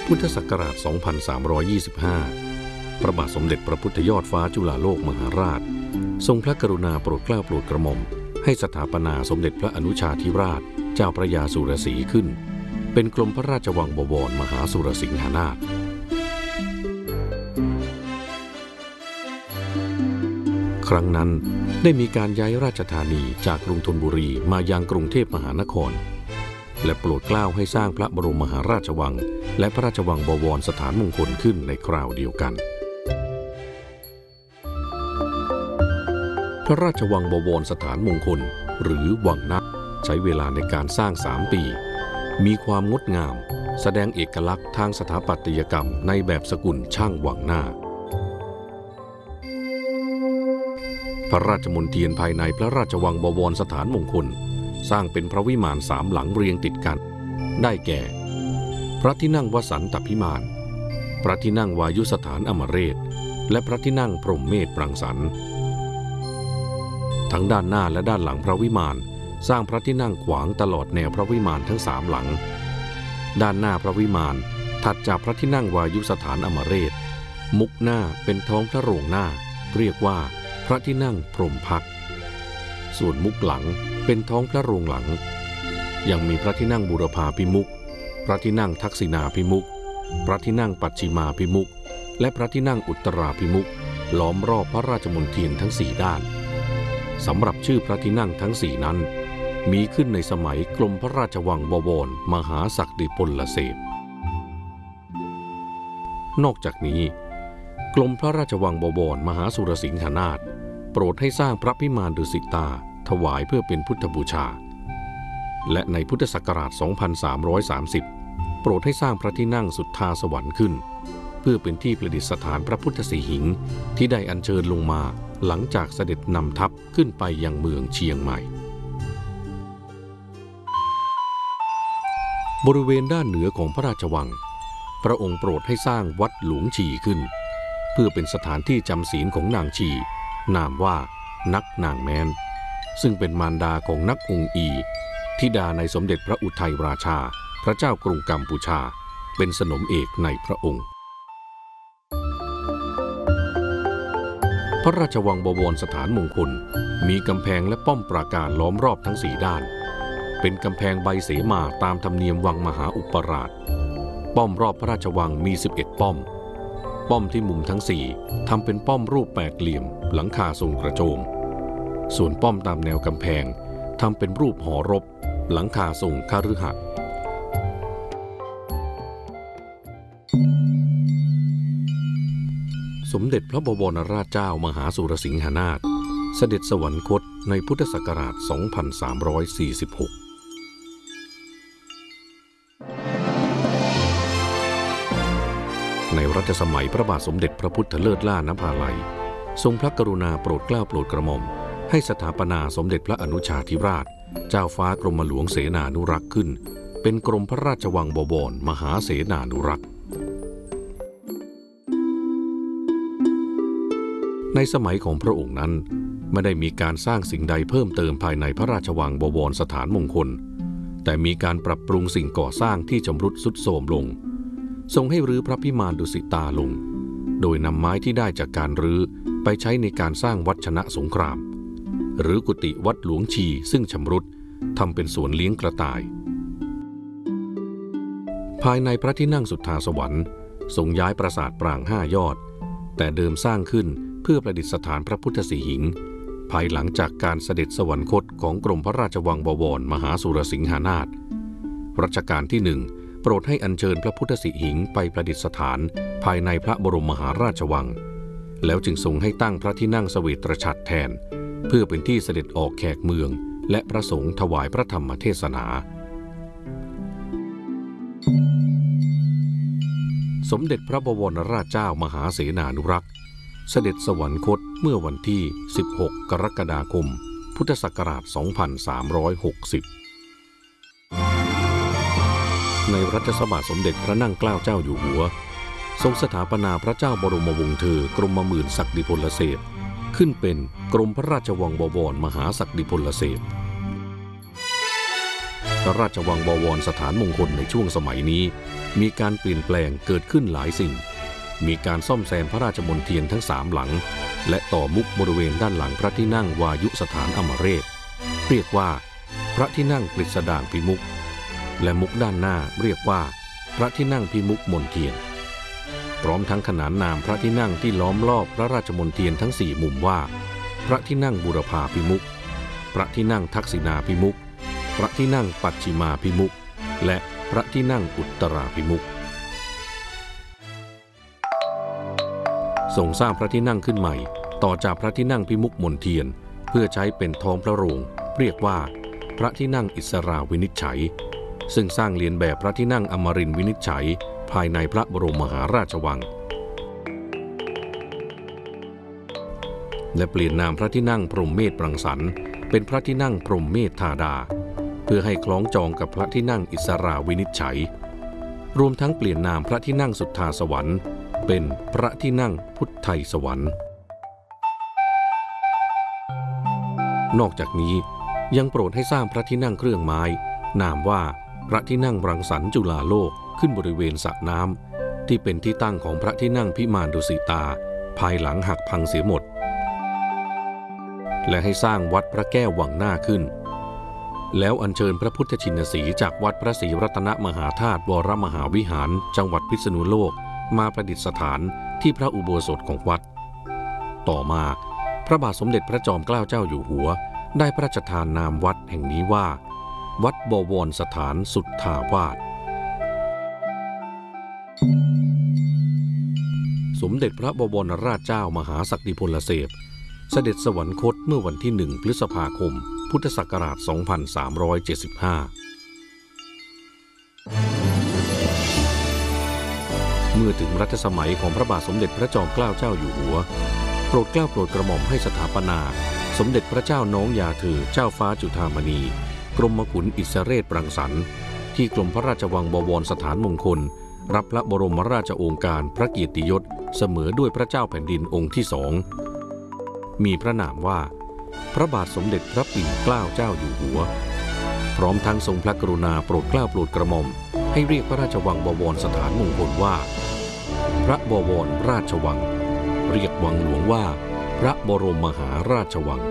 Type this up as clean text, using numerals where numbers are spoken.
พุทธศักราช 2325 พระบาทสมเด็จพระพุทธยอดฟ้าจุฬาโลกมหาราชทรงพระกรุณาโปรดเกล้าโปรดกระหม่อมให้สถาปนาสมเด็จพระอนุชาธิราชเจ้าพระยาสุรศรีขึ้นเป็นกรมพระราชวังบวรมหาสุรสิงหนาถครั้งนั้นได้มีการย้ายราชธานีจากกรุงธนบุรีมายังกรุงเทพมหานครและโปรดเกล้าให้สร้างพระบรมมหาราชวังและพระราชวังบวรสถานมงคลขึ้นในคราวเดียวกันพระราชวังบวรสถานมงคลหรือวังนะใช้เวลาในการสร้าง3 ปีมีความงดงามแสดงเอกลักษณ์ทางสถาปัตยกรรมในแบบสกุลช่างวังหน้าพระราชมณฑียนภายในพระราชวังบวรสถานมงคลสร้างเป็นพระวิมาน3 หลังเรียงติดกันได้แก่พระที่นั่งวสันตภิมานพระที่นั่งวายุสถานอมเรศและพระที่นั่งพรหมเมธปรังสรรค์ทั้งด้านหน้าและด้านหลังพระวิมานสร้างพระที่นั่งขวางตลอดแนวพระวิมานทั้ง3 หลังด้านหน้าพระวิมานถัดจากพระที่นั่งวายุสถานอมเรศมุกหน้าเป็นท้องพระโรงหน้าเรียกว่าพระที่นั่งพรหมพักตร์ส่วนมุกหลังเป็นท้องพระโรงหลังยังมีพระที่นั่งบูรพาภิมุขพระที่นั่งทักษิณาภิมุขพระที่นั่งปัจฉิมาภิมุขและพระที่นั่งอุตตราภิมุขล้อมรอบพระราชมณฑียนทั้ง4 ด้านสำหรับชื่อพระที่นั่งทั้ง4นั้นมีขึ้นในสมัยกรมพระราชวังบวรมหาศักดิพลเสพนอกจากนี้กรมพระราชวังบวรมหาสุรสิงหนาถโปรดให้สร้างพระพิมานดุสิตาถวายเพื่อเป็นพุทธบูชาและในพุทธศักราช 2330 โปรดให้สร้างพระที่นั่งสุทธาสวรรค์ขึ้นเพื่อเป็นที่ประดิษฐานพระพุทธสีหิงค์ที่ได้อัญเชิญลงมาหลังจากเสด็จนำทัพขึ้นไปยังเมืองเชียงใหม่บริเวณด้านเหนือของพระราชวังพระองค์โปรดให้สร้างวัดหลวงชีขึ้นเพื่อเป็นสถานที่จำศีลของนางชีนามว่านักนางแม้นซึ่งเป็นมารดาของนักองอีธิดาในสมเด็จพระอุทัยราชาพระเจ้ากรุงกัมพูชาเป็นสนมเอกในพระองค์พระราชวังบวรสถานมงคลมีกำแพงและป้อมปราการล้อมรอบทั้ง4 ด้านเป็นกำแพงใบเสมาตามธรรมเนียมวังมหาอุปราชป้อมรอบพระราชวังมี11 ป้อมป้อมที่มุมทั้ง4ทำเป็นป้อมรูป8 เหลี่ยมหลังคาทรงกระโจมส่วนป้อมตามแนวกำแพงทำเป็นรูปหอรบหลังคาทรงคฤหะสมเด็จพระบวรราชเจ้ามหาสุรสิงหนาถเสด็จสวรรคตในพุทธศักราช 2346ในรัชสมัยพระบาทสมเด็จพระพุทธเลิศล่านภาลัยทรงพระกรุณาโปรดเกล้าโปรดกระหม่อมให้สถาปนาสมเด็จพระอนุชาธิราชเจ้าฟ้ากรมหลวงเสนานุรักษ์ขึ้นเป็นกรมพระราชวังบวรมหาเสนานุรักษ์ในสมัยของพระองค์นั้นไม่ได้มีการสร้างสิ่งใดเพิ่มเติมภายในพระราชวังบวรสถานมงคลแต่มีการปรับปรุงสิ่งก่อสร้างที่ชำรุดทรุดโทรมลงทรงให้รื้อพระพิมานดุสิตาลงโดยนำไม้ที่ได้จากการรื้อไปใช้ในการสร้างวัดชนะสงครามหรือกุฏิวัดหลวงชีซึ่งชำรุดทำเป็นสวนเลี้ยงกระต่ายภายในพระที่นั่งสุทธาสวรรค์ทรงย้ายปราสาทปราง5 ยอดแต่เดิมสร้างขึ้นเพื่อประดิษฐานพระพุทธสีหิงค์ภายหลังจากการเสด็จสวรรคตของกรมพระราชวังบวรมหาสุรสิงหนาถรัชกาลที่1โปรดให้อัญเชิญพระพุทธสีหิงค์ไปประดิษฐานภายในพระบรมมหาราชวังแล้วจึงทรงให้ตั้งพระที่นั่งเสวตฉัตรแทนเพื่อเป็นที่เสด็จออกแขกเมืองและพระสงฆ์ถวายพระธรรมเทศนาสมเด็จพระบวรราชเจ้ามหาเสนานุรักษ์เสด็จสวรรคตเมื่อวันที่16 กรกฎาคมพุทธศักราช 2360ในรัชสมัยสมเด็จพระนั่งเกล้าเจ้าอยู่หัวทรงสถาปนาพระเจ้าบรมวงศ์เธอกรมหมื่นศักดิพลเสพขึ้นเป็นกรมพระราชวังบวรมหาศักดิพลเสพพระราชวังบวรสถานมงคลในช่วงสมัยนี้มีการเปลี่ยนแปลงเกิดขึ้นหลายสิ่งมีการซ่อมแซมพระราชมณฑียนทั้ง3หลังและต่อมุกบริเวณด้านหลังพระที่นั่งวายุสถานอมเรศเรียกว่าพระที่นั่งกฤษดางพิมุขและมุกด้านหน้าเรียกว่าพระที่นั่งพิมุขมณฑียนพร้อมทั้งขนานนามพระที่นั่งที่ล้อมรอบพระราชมณฑียนทั้ง4มุมว่าพระที่นั่งบูรพาพิมุขพระที่นั่งทักษิณาพิมุขพระที่นั่งปัจฉิมาพิมุขและพระที่นั่งอุตราพิมุขทรงสร้างพระที่นั่งขึ้นใหม่ต่อจากพระที่นั่งพิมุขมณฑียนเพื่อใช้เป็นท้องพระโรงเรียกว่าพระที่นั่งอิสราวินิจฉัยซึ่งสร้างเลียนแบบพระที่นั่งอมรินทร์วินิจฉัยภายในพระบรมมหาราชวังและเปลี่ยนนามพระที่นั่งพรหมเมธรังสรรค์เป็นพระที่นั่งพรหมเมธธาดาเพื่อให้คล้องจองกับพระที่นั่งอิสราวินิจฉัยรวมทั้งเปลี่ยนนามพระที่นั่งสุทธาสวรรค์เป็นพระที่นั่งพุทไทยสวรรค์นอกจากนี้ยังโปรดให้สร้างพระที่นั่งเครื่องไม้นามว่าพระที่นั่งรังสรรค์จุฬาโลกขึ้นบริเวณสระน้ำที่เป็นที่ตั้งของพระที่นั่งพิมานดุสิตาภายหลังหักพังเสียหมดและให้สร้างวัดพระแก้ววังหน้าขึ้นแล้วอัญเชิญพระพุทธชินสีห์จากวัดพระศรีรัตนมหาธาตุวรมหาวิหารจังหวัดพิษณุโลกมาประดิษฐานที่พระอุโบสถของวัดต่อมาพระบาทสมเด็จพระจอมเกล้าเจ้าอยู่หัวได้พระราชทานนามวัดแห่งนี้ว่าวัดบวรสถานสุทธาวาสสมเด็จพระบวรราชเจ้ามหาศักดิพลเสพเสด็จสวรรคตเมื่อวันที่1 พฤษภาคมพุทธศักราช 2375 เมื่อถึงรัชสมัยของพระบาทสมเด็จพระจอมเกล้าเจ้าอยู่หัวโปรดเกล้าโปรดกระหม่อมให้สถาปนาสมเด็จพระเจ้าน้องยาเธอเจ้าฟ้าจุฑามณีกรมขุนอิสเรศรังสรรค์ที่กรมพระราชวังบวรสถานมงคลรับพระบรมราชโองการพระเกียรติยศเสมอด้วยพระเจ้าแผ่นดินองค์ที่2มีพระนามว่าพระบาทสมเด็จพระปิ่นเกล้าเจ้าอยู่หัวพร้อมทั้งทรงพระกรุณาโปรดเกล้าโปรดกระหม่อมให้เรียกพระราชวังบวรสถานมงคลว่าพระบวรราชวังเรียกวังหลวงว่าพระบรมมหาราชวัง